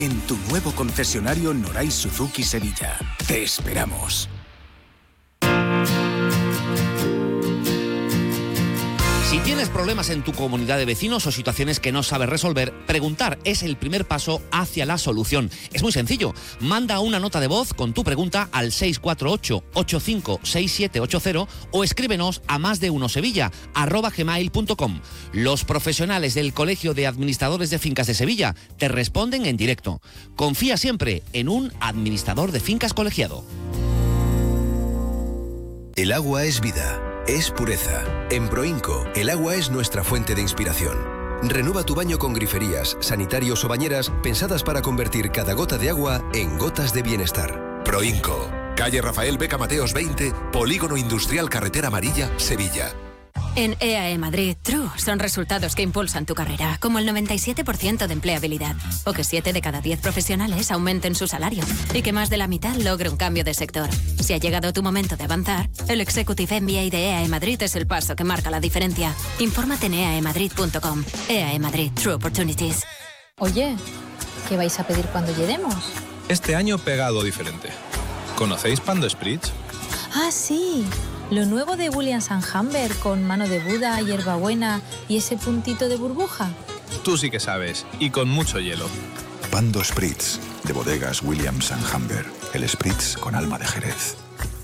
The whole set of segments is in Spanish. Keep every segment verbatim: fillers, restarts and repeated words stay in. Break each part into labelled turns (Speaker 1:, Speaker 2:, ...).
Speaker 1: En tu nuevo concesionario Noray Suzuki Sevilla. Te esperamos.
Speaker 2: Si tienes problemas en tu comunidad de vecinos o situaciones que no sabes resolver, preguntar es el primer paso hacia la solución. Es muy sencillo. Manda una nota de voz con tu pregunta al seis cuatro ocho, ocho cinco seis siete ocho cero o escríbenos a más de uno sevilla arroba gmail punto com. Los profesionales del Colegio de Administradores de Fincas de Sevilla te responden en directo. Confía siempre en un administrador de fincas colegiado.
Speaker 3: El agua es vida. Es pureza. En Proinco, el agua es nuestra fuente de inspiración. Renueva tu baño con griferías, sanitarios o bañeras pensadas para convertir cada gota de agua en gotas de bienestar.
Speaker 4: Proinco, calle Rafael Beca Mateos veinte, Polígono Industrial Carretera Amarilla, Sevilla.
Speaker 5: En E A E Madrid, True son resultados que impulsan tu carrera, como el noventa y siete por ciento de empleabilidad, o que siete de cada diez profesionales aumenten su salario, y que más de la mitad logre un cambio de sector. Si ha llegado tu momento de avanzar, el Executive M B A de E A E Madrid es el paso que marca la diferencia. Infórmate en e a e madrid punto com. E A E Madrid, True Opportunities.
Speaker 6: Oye, ¿qué vais a pedir cuando lleguemos?
Speaker 7: Este año pegado diferente. ¿Conocéis Pando Spritz?
Speaker 6: Ah, sí. Lo nuevo de Williams and Humber con mano de Buda, hierbabuena y ese puntito de burbuja.
Speaker 7: Tú sí que sabes, y con mucho hielo.
Speaker 8: Pando Spritz, de bodegas Williams and Humber. El Spritz con alma de Jerez.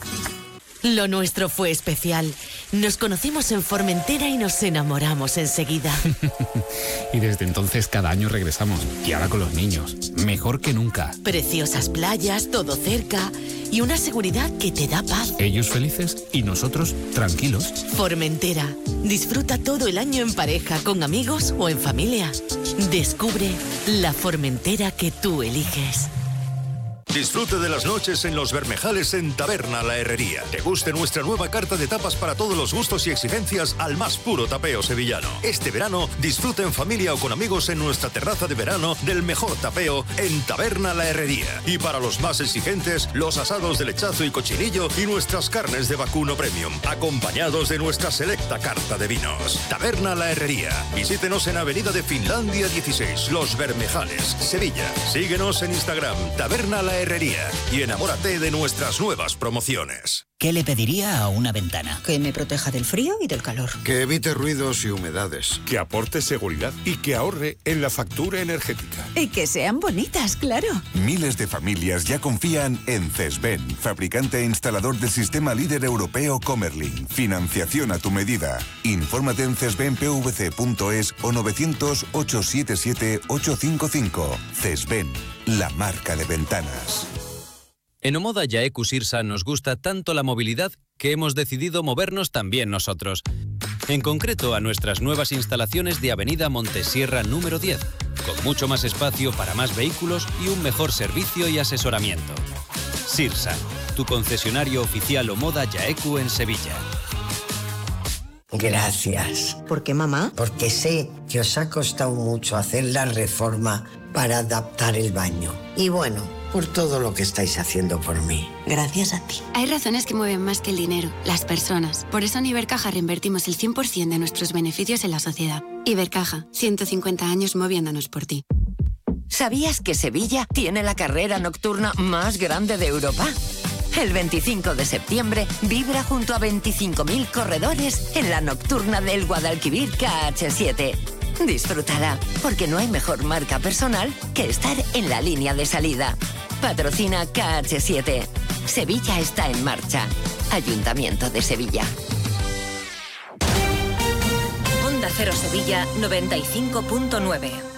Speaker 9: Lo nuestro fue especial. Nos conocimos en Formentera y nos enamoramos enseguida.
Speaker 10: Y desde entonces cada año regresamos. Y ahora con los niños. Mejor que nunca.
Speaker 9: Preciosas playas, todo cerca y una seguridad que te da paz.
Speaker 10: Ellos felices y nosotros tranquilos.
Speaker 9: Formentera. Disfruta todo el año en pareja, con amigos o en familia. Descubre la Formentera que tú eliges.
Speaker 11: Disfrute de las noches en Los Bermejales en Taberna La Herrería. Deguste nuestra nueva carta de tapas para todos los gustos y exigencias al más puro tapeo sevillano. Este verano, disfruta en familia o con amigos en nuestra terraza de verano del mejor tapeo en Taberna La Herrería. Y para los más exigentes, los asados de lechazo y cochinillo y nuestras carnes de vacuno premium, acompañados de nuestra selecta carta de vinos. Taberna La Herrería. Visítenos en Avenida de Finlandia dieciséis, Los Bermejales, Sevilla. Síguenos en Instagram, Taberna La Herrería. Y enamórate de nuestras nuevas promociones.
Speaker 12: ¿Qué le pediría a una ventana?
Speaker 13: Que me proteja del frío y del calor.
Speaker 14: Que evite ruidos y humedades.
Speaker 15: Que aporte seguridad y que ahorre en la factura energética.
Speaker 13: Y que sean bonitas, claro.
Speaker 8: Miles de familias ya confían en Cesben, fabricante e instalador del sistema líder europeo Comerlin. Financiación a tu medida. Infórmate en cesben p v c punto es o novecientos, ochocientos setenta y siete, ochocientos cincuenta y cinco. Cesben, la marca de ventanas.
Speaker 16: En Omoda Yaeku Sirsa nos gusta tanto la movilidad que hemos decidido movernos también nosotros. En concreto a nuestras nuevas instalaciones de Avenida Montesierra número diez, con mucho más espacio para más vehículos y un mejor servicio y asesoramiento. Sirsa, tu concesionario oficial Omoda Yaeku en Sevilla.
Speaker 17: Gracias.
Speaker 13: ¿Por qué, mamá?
Speaker 17: Porque sé que os ha costado mucho hacer la reforma para adaptar el baño. Y bueno, por todo lo que estáis haciendo por mí.
Speaker 13: Gracias a ti.
Speaker 18: Hay razones que mueven más que el dinero, las personas. Por eso en Ibercaja reinvertimos el cien por ciento de nuestros beneficios en la sociedad. Ibercaja, ciento cincuenta años moviéndonos por ti.
Speaker 19: ¿Sabías que Sevilla tiene la carrera nocturna más grande de Europa? El veinticinco de septiembre vibra junto a veinticinco mil corredores en la nocturna del Guadalquivir K H siete. Disfrútala, porque no hay mejor marca personal que estar en la línea de salida. Patrocina K H siete. Sevilla está en marcha. Ayuntamiento de Sevilla.
Speaker 5: Onda Cero Sevilla noventa y cinco punto nueve.